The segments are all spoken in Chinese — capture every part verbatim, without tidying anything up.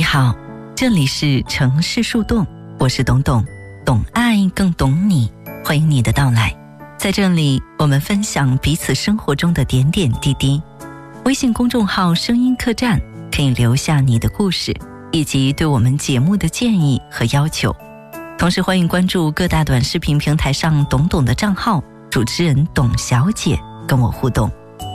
好，这里是城市树洞，我是董董，懂爱更懂你，欢迎你的到来。在这里，我们分享彼此生活中的点点滴滴。微信公众号声音客栈可以留下你的故事，以及对我们节目的建议和要求。同时欢迎关注各大短视频平台上董董的账号，主持人董小姐跟我互动。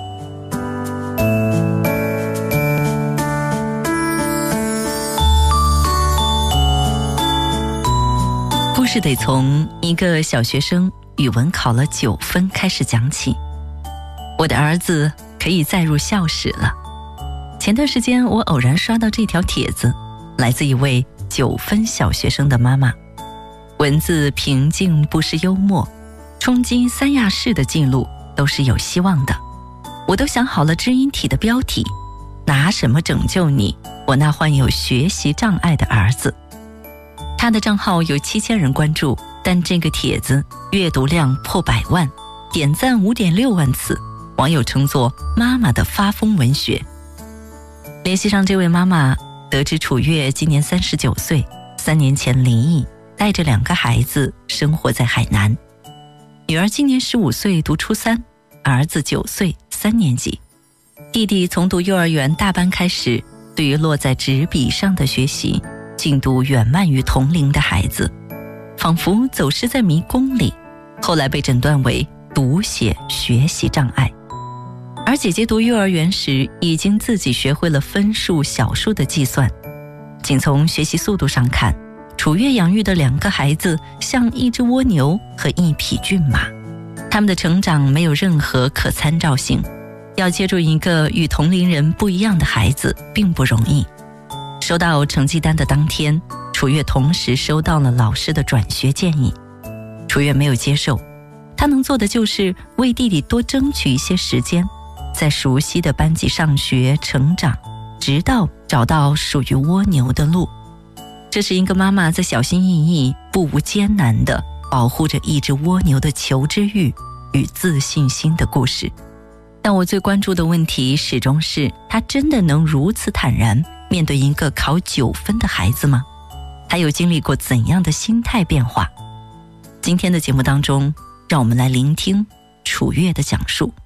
故事得从一个小学生语文考了九分开始讲起。我的儿子可以再入校史了。前段时间我偶然刷到这条帖子，来自一位九分小学生的妈妈。文字平静不失幽默，冲击三亚市的记录都是有希望的。我都想好了知音体的标题，拿什么拯救你，我那患有学习障碍的儿子。他的账号有七千人关注，但这个帖子阅读量破百万，点赞 五点六万次，网友称作妈妈的发疯文学。联系上这位妈妈，得知楚月今年三十九岁，三年前离异，带着两个孩子生活在海南。女儿今年十五岁，读初三，儿子九岁，三年级。弟弟从读幼儿园大班开始，对于落在纸笔上的学习进度远慢于同龄的孩子，仿佛走失在迷宫里，后来被诊断为读写学习障碍。而姐姐读幼儿园时已经自己学会了分数小数的计算。仅从学习速度上看，楚月养育的两个孩子像一只蜗牛和一匹骏马，他们的成长没有任何可参照性，要接住一个与同龄人不一样的孩子并不容易。收到成绩单的当天，楚月同时收到了老师的转学建议。楚月没有接受，他能做的就是为弟弟多争取一些时间，在熟悉的班级上学成长，直到找到属于蜗牛的路。这是一个妈妈在小心翼翼、不无艰难地保护着一只蜗牛的求知欲与自信心的故事。但我最关注的问题始终是，他真的能如此坦然面对一个考九分的孩子吗？他有经历过怎样的心态变化？今天的节目当中，让我们来聆听楚月的讲述。